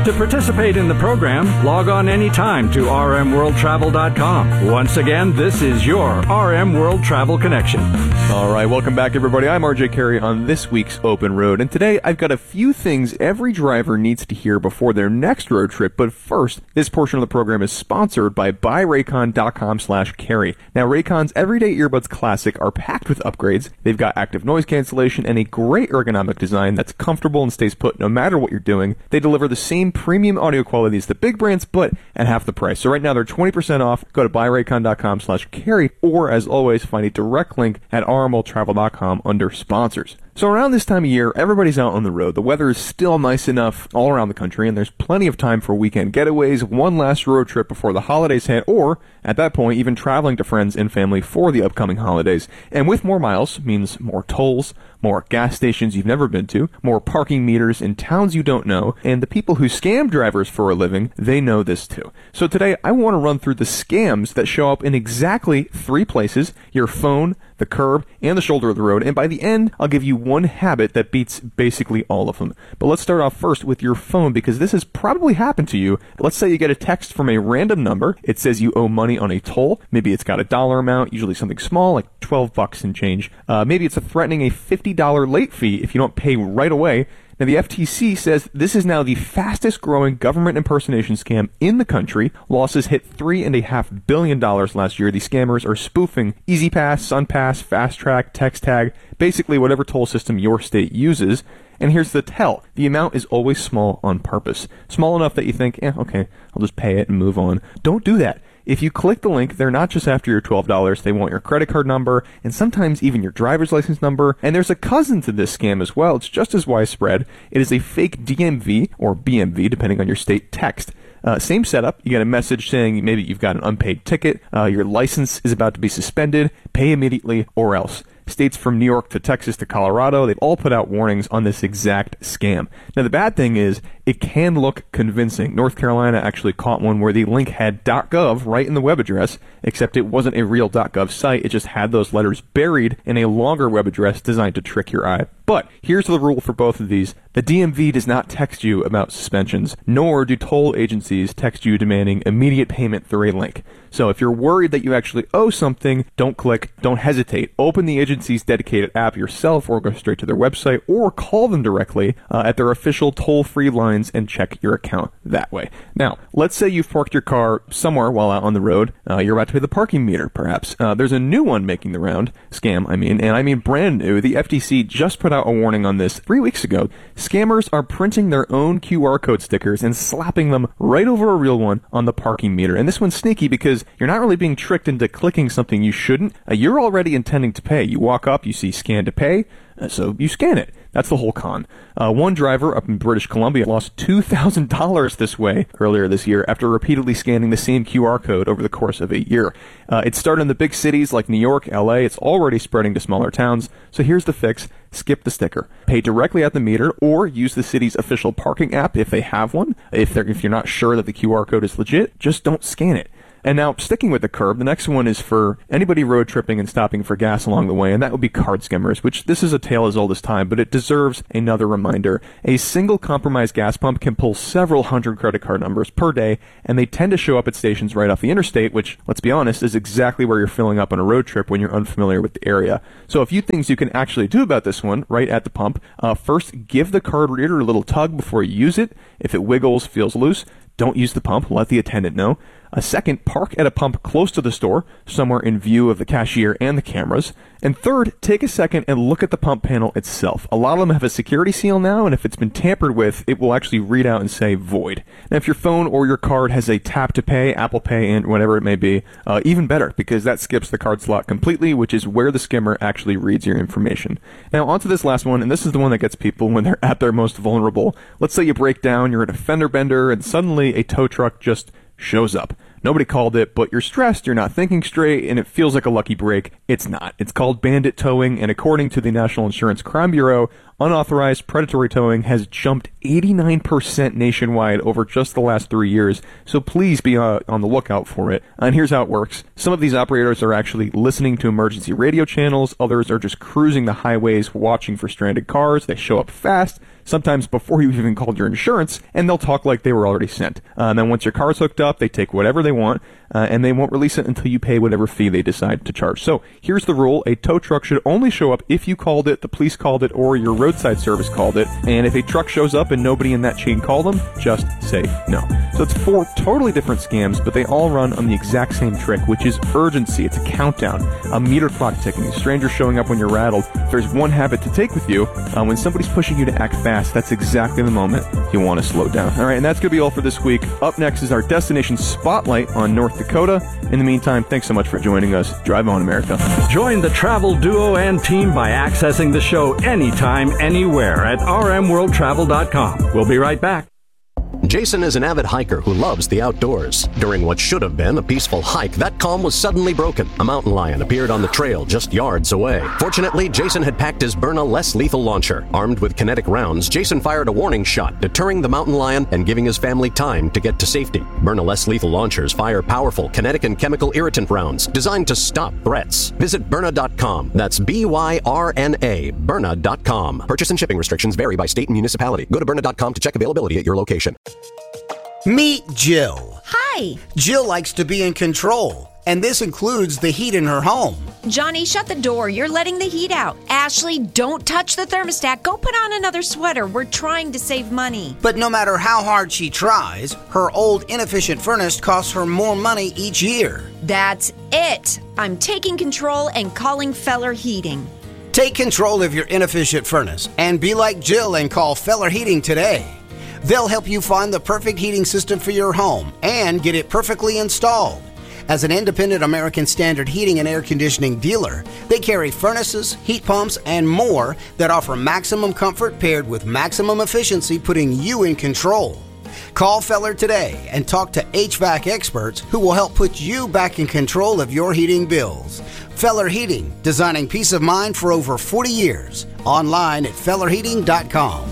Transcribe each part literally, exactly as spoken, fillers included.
To participate in the program, log on anytime to r m world travel dot com. Once again, this is your R M World Travel Connection. All right, welcome back, everybody. I'm R J Carey on this week's Open Road, and today I've got a few things every driver needs to hear before their next road trip. But first, this portion of the program is sponsored by buy raycon dot com slash carey. Now, Raycon's Everyday Earbuds Classic are packed with upgrades. They've got active noise cancellation and a great ergonomic design that's comfortable and stays put no matter what you're doing. They deliver the same premium audio quality as the big brands, but at half the price. So right now they're twenty percent off. Go to buy raycon dot com slash carey, or as always, find a direct link at r m world travel dot com under sponsors. So around this time of year, everybody's out on the road. The weather is still nice enough all around the country, and there's plenty of time for weekend getaways, one last road trip before the holidays hit, or, at that point, even traveling to friends and family for the upcoming holidays. And with more miles means more tolls, more gas stations you've never been to, more parking meters in towns you don't know, and the people who scam drivers for a living, they know this too. So today, I want to run through the scams that show up in exactly three places: your phone, the curb, and the shoulder of the road. And by the end, I'll give you one habit that beats basically all of them. But let's start off first with your phone, because this has probably happened to you. Let's say you get a text from a random number. It says you owe money on a toll. Maybe it's got a dollar amount, usually something small, like twelve bucks and change. Uh, maybe it's a threatening a fifty dollars late fee if you don't pay right away. Now, the F T C says this is now the fastest growing government impersonation scam in the country. Losses hit three point five billion dollars last year. These scammers are spoofing EasyPass, SunPass, FastTrack, TexTag, basically whatever toll system your state uses. And here's the tell. The amount is always small on purpose. Small enough that you think, eh, okay, I'll just pay it and move on. Don't do that. If you click the link, they're not just after your twelve dollars. They want your credit card number and sometimes even your driver's license number. And there's a cousin to this scam as well. It's just as widespread. It is a fake D M V or B M V, depending on your state, text. Uh, same setup. You get a message saying maybe you've got an unpaid ticket, uh, your license is about to be suspended, pay immediately or else. States from New York to Texas to Colorado, they've all put out warnings on this exact scam. Now, the bad thing is, it can look convincing. North Carolina actually caught one where the link had .gov right in the web address, except it wasn't a real .gov site. It just had those letters buried in a longer web address designed to trick your eye. But here's the rule for both of these. The D M V does not text you about suspensions, nor do toll agencies text you demanding immediate payment through a link. So if you're worried that you actually owe something, don't click, don't hesitate. Open the agency's dedicated app yourself, or go straight to their website, or call them directly uh, at their official toll-free lines and check your account that way. Now, let's say you've parked your car somewhere while out on the road. Uh, you're about to pay the parking meter, perhaps. Uh, there's a new one making the round, scam, I mean, and I mean brand new. The F T C just put out a warning on this three weeks ago. Scammers are printing their own Q R code stickers and slapping them right over a real one on the parking meter. And this one's sneaky because you're not really being tricked into clicking something you shouldn't. Uh, you're already intending to pay. You walk up, you see scan to pay, uh, so you scan it. That's the whole con. Uh, one driver up in British Columbia lost two thousand dollars this way earlier this year after repeatedly scanning the same Q R code over the course of a year. Uh, it started in the big cities like New York, L A. It's already spreading to smaller towns. So here's the fix. Skip the sticker. Pay directly at the meter, or use the city's official parking app if they have one. If they're, if you're not sure that the Q R code is legit, just don't scan it. And now, sticking with the curb, the next one is for anybody road tripping and stopping for gas along the way, and that would be card skimmers, which this is a tale as old as time, but it deserves another reminder. A single compromised gas pump can pull several hundred credit card numbers per day, and they tend to show up at stations right off the interstate, which, let's be honest, is exactly where you're filling up on a road trip when you're unfamiliar with the area. So a few things you can actually do about this one right at the pump. Uh, first, give the card reader a little tug before you use it. If it wiggles, feels loose, don't use the pump. Let the attendant know. A second, park at a pump close to the store, somewhere in view of the cashier and the cameras. And third, take a second and look at the pump panel itself. A lot of them have a security seal now, and if it's been tampered with, it will actually read out and say void. Now, if your phone or your card has a tap to pay, Apple Pay, and whatever it may be, uh, even better, because that skips the card slot completely, which is where the skimmer actually reads your information. Now, on to this last one, and this is the one that gets people when they're at their most vulnerable. Let's say you break down, you're at a fender bender, and suddenly a tow truck just shows up. Nobody called it, but you're stressed, you're not thinking straight, and it feels like a lucky break. It's not. It's called bandit towing, and according to the National Insurance Crime Bureau, unauthorized predatory towing has jumped eighty-nine percent nationwide over just the last three years, so please be uh, on the lookout for it. And here's how it works. Some of these operators are actually listening to emergency radio channels, others are just cruising the highways watching for stranded cars. They show up fast, sometimes before you've even called your insurance, and they'll talk like they were already sent. Uh, and then once your car's hooked up, they take whatever they want, uh, and they won't release it until you pay whatever fee they decide to charge. So here's the rule. A tow truck should only show up if you called it, the police called it, or your roadside service called it. And if a truck shows up and nobody in that chain called them, just say no. So it's four totally different scams, but they all run on the exact same trick, which is urgency. It's a countdown, a meter clock ticking, a stranger showing up when you're rattled. If there's one habit to take with you, uh, when somebody's pushing you to act fast, that's exactly the moment you want to slow down. All right, and that's going to be all for this week. Up next is our Destination Spotlight on North Dakota. In the meantime, thanks so much for joining us. Drive on, America. Join the travel duo and team by accessing the show anytime, anywhere at r m world travel dot com. We'll be right back. Jason is an avid hiker who loves the outdoors. During what should have been a peaceful hike, that calm was suddenly broken. A mountain lion appeared on the trail just yards away. Fortunately, Jason had packed his Byrna less lethal launcher. Armed with kinetic rounds, Jason fired a warning shot, deterring the mountain lion and giving his family time to get to safety. Byrna less lethal launchers fire powerful kinetic and chemical irritant rounds designed to stop threats. Visit Byrna dot com. That's B Y R N A, Byrna dot com. Purchase and shipping restrictions vary by state and municipality. Go to Byrna dot com to check availability at your location. Meet Jill. Hi. Jill likes to be in control, and this includes the heat in her home. Johnny, shut the door. You're letting the heat out. Ashley, don't touch the thermostat. Go put on another sweater. We're trying to save money. But no matter how hard she tries, her old inefficient furnace costs her more money each year. That's it. I'm taking control and calling Feller Heating. Take control of your inefficient furnace and be like Jill and call Feller Heating today. They'll help you find the perfect heating system for your home and get it perfectly installed. As an independent American Standard heating and air conditioning dealer, they carry furnaces, heat pumps, and more that offer maximum comfort paired with maximum efficiency, putting you in control. Call Feller today and talk to H V A C experts who will help put you back in control of your heating bills. Feller Heating, designing peace of mind for over forty years. Online at feller heating dot com.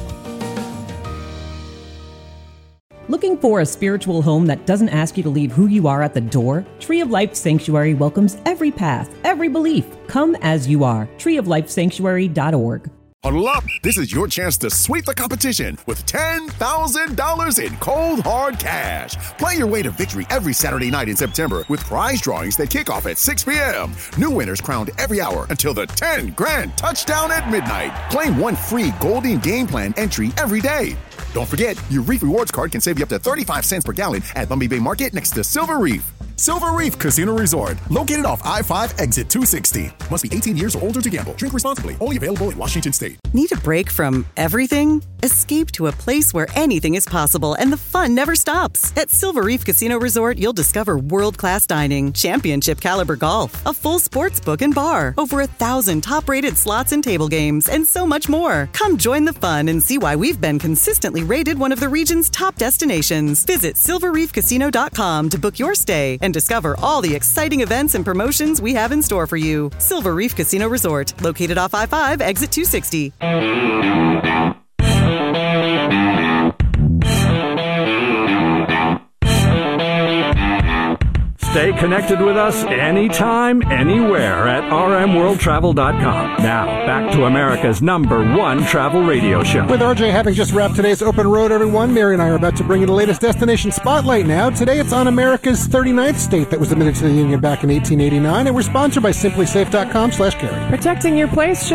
Looking for a spiritual home that doesn't ask you to leave who you are at the door? Tree of Life Sanctuary welcomes every path, every belief. Come as you are. tree of life sanctuary dot org. Huddle up! This is your chance to sweep the competition with ten thousand dollars in cold, hard cash. Play your way to victory every Saturday night in September with prize drawings that kick off at six p.m. New winners crowned every hour until the ten grand touchdown at midnight. Claim one free Golden Game Plan entry every day. Don't forget, your Reef Rewards card can save you up to thirty-five cents per gallon at Lumby Bay Market next to Silver Reef. Silver Reef Casino Resort, located off I five exit two sixty. Must be eighteen years or older to gamble. Drink responsibly. Only available in Washington State. Need a break from everything? Escape to a place where anything is possible and the fun never stops. At Silver Reef Casino Resort, you'll discover world-class dining, championship caliber golf, a full sports book and bar, over a thousand top-rated slots and table games, and so much more. Come join the fun and see why we've been consistently rated one of the region's top destinations. Visit silver reef casino dot com to book your stay and discover all the exciting events and promotions we have in store for you. Silver Reef Casino Resort, located off I five, exit two sixty. Stay connected with us anytime, anywhere at r m world travel dot com. Now, back to America's number one travel radio show. With R J having just wrapped today's Open Road, everyone, Mary and I are about to bring you the latest Destination Spotlight now. Today it's on America's thirty-ninth state that was admitted to the Union back in eighteen eighty-nine, and we're sponsored by simply safe dot com slash carry. Protecting your place should